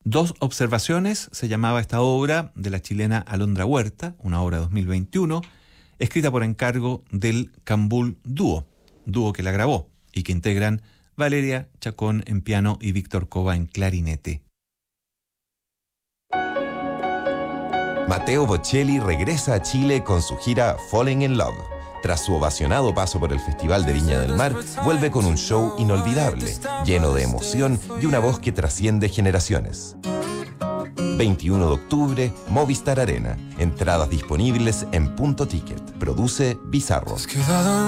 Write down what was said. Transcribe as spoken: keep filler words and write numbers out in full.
Dos observaciones se llamaba esta obra de la chilena Alondra Huerta, una obra de dos mil veintiuno, escrita por encargo del Cambul Dúo, dúo que la grabó y que integran Valeria Chacón en piano y Víctor Cova en clarinete. Matteo Bocelli regresa a Chile con su gira Falling in Love. Tras su ovacionado paso por el Festival de Viña del Mar, vuelve con un show inolvidable, lleno de emoción y una voz que trasciende generaciones. veintiuno de octubre, Movistar Arena. Entradas disponibles en Punto Ticket. Produce Bizarro.